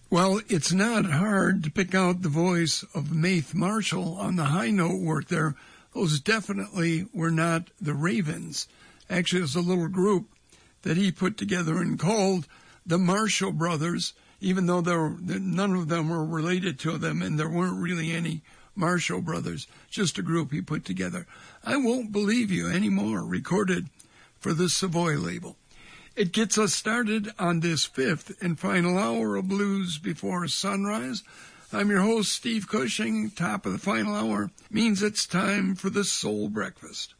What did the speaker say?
Well, it's not hard to pick out the voice of Maeve Marshall on the high note work there. Those definitely were not the Ravens. Actually, it was a little group that he put together and called the Marshall Brothers, even though none of them were related to them and there weren't really any Marshall Brothers, just a group he put together. I Won't Believe You Anymore, recorded for the Savoy label. It gets us started on this fifth and final hour of Blues Before Sunrise. I'm your host, Steve Cushing. Top of the final hour means it's time for the Soul Breakfast.